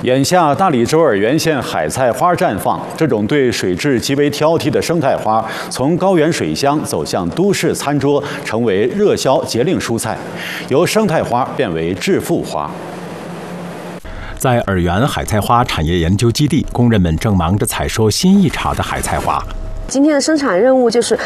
眼下，大理州洱源县海菜花绽放。这种对水质极为挑剔的生态花，从高原水乡走向都市餐桌，成为热销节令蔬菜，由生态花变为致富花。 在洱源海菜花产业研究基地，工人们正忙着采收新一茬的海菜花。 今天的生产任务就是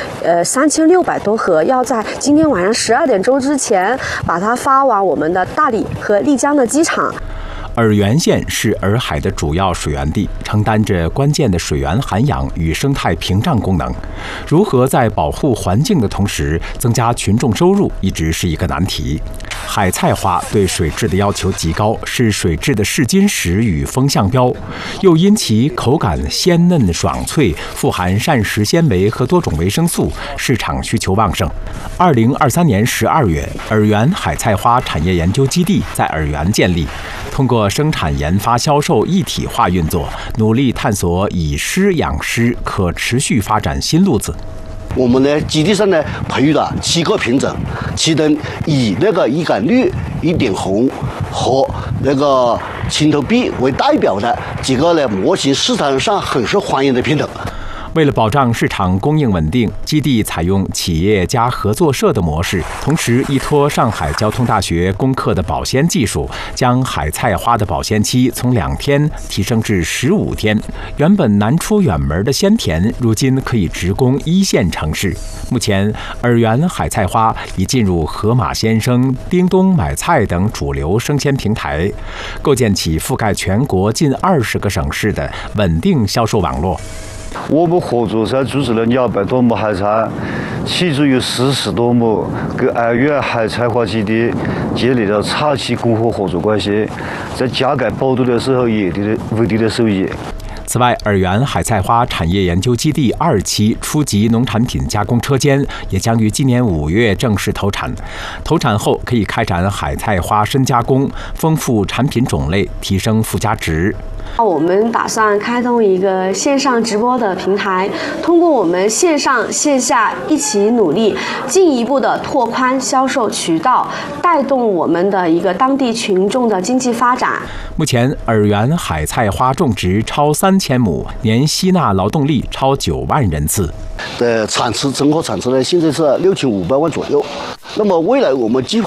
，3600多盒，要在今天晚上12点钟之前把它发往我们的大理和丽江的机场。 洱源县是洱海的主要水源地，承担着关键的水源涵养与生态屏障功能。如何在保护环境的同时增加群众收入，一直是一个难题。海菜花对水质的要求极高，是水质的试金石与风向标，又因其口感鲜嫩爽脆，富含膳食纤维和多种维生素，市场需求旺盛。2023年12月，洱源海菜花产业研究基地在洱源建立，通过生产、研发、销售一体化运作，努力探索以湿养湿、可持续发展新路子。 我们呢，基地上呢培育了7个品种，其中以那个一杆绿、一点红和那个青头碧为代表的几个呢模型，市场上很受欢迎的品种。 为了保障市场供应稳定，基地采用企业加合作社的模式，同时依托上海交通大学攻克的保鲜技术，将海菜花的保鲜期从2天提升至15天。原本难出远门的鲜田，如今可以直供1线城市。目前，洱源海菜花已进入盒马鲜生、叮咚买菜等主流生鲜平台，构建起覆盖全国近20个省市的稳定销售网络。 我们合作社组织了200多亩海菜，其中有40多亩跟洱源海菜花基地建立了长期供货合作关系，在加盖保度的时候也有稳定的收益。 此外，洱源海菜花产业研究基地2期初级农产品加工车间也将于今年5月正式投产。投产后可以开展海菜花深加工，丰富产品种类，提升附加值。 我们打算开通一个线上直播的平台，通过我们线上线下一起努力，进一步的拓宽销售渠道，带动我们的一个当地群众的经济发展。 目前，洱源海菜花种植超3000亩，年吸纳劳动力超9万人次。 的产值综合产值呢，现在是6500万左右。那么未来我们计划